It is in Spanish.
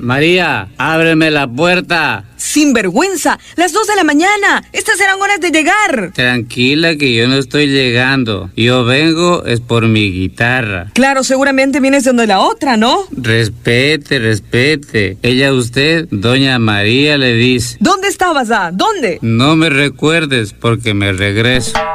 María, ábreme la puerta. ¡Sinvergüenza! ¡Las 2 de la mañana! ¡Estas eran horas de llegar! Tranquila que yo no estoy llegando. Yo vengo es por mi guitarra. Claro, seguramente vienes de donde la otra, ¿no? Respete, respete. Ella a usted, doña María, le dice. ¿Dónde estabas, ¿Dónde? No me recuerdes porque me regreso.